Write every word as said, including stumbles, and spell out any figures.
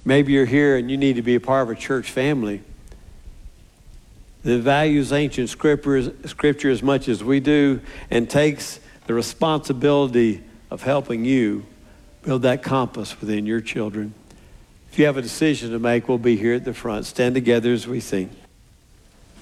Maybe you're here and you need to be a part of a church family that values ancient scripture, scripture as much as we do and takes the responsibility of helping you build that compass within your children. If you have a decision to make, we'll be here at the front. Stand together as we sing.